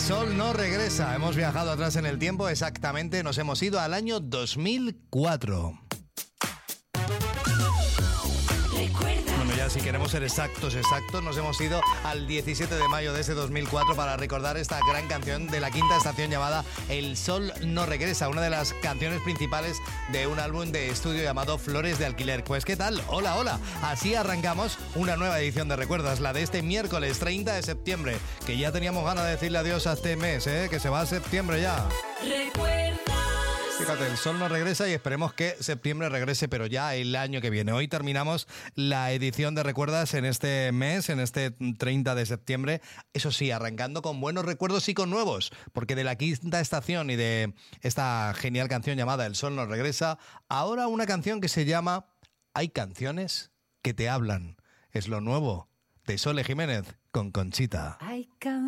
sol no regresa. Hemos viajado atrás en el tiempo, exactamente nos hemos ido al año 2004. Bueno, ya si queremos ser exactos, nos hemos ido al 17 de mayo de ese 2004 para recordar esta gran canción de la quinta estación llamada El Sol No Regresa, una de las canciones principales de un álbum de estudio llamado Flores de Alquiler. Pues ¿qué tal? Hola, hola. Así arrancamos una nueva edición de Recuerdas, la de este miércoles 30 de septiembre, que ya teníamos ganas de decirle adiós a este mes, que se va a septiembre ya. Fíjate, el sol no regresa y esperemos que septiembre regrese, pero ya el año que viene. Hoy terminamos la edición de Recuerdas en este mes, en este 30 de septiembre. Eso sí, arrancando con buenos recuerdos y con nuevos, porque de la quinta estación y de esta genial canción llamada El Sol no regresa, ahora una canción que se llama Hay canciones que te hablan. Es lo nuevo de Sole Jiménez con Conchita. Hay canciones